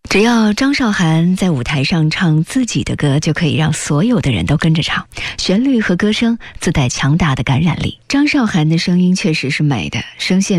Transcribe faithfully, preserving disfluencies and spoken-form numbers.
只要张韶涵在舞台上唱自己的歌，就可以让所有的人都跟着唱，旋律和歌声自带强大的感染力。张韶涵的声音确实是美的，声线